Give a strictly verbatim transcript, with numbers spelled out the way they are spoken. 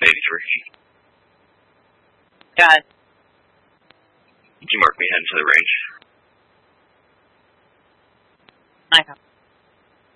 eighty-three. Got it. Can you mark me heading to the range? I have.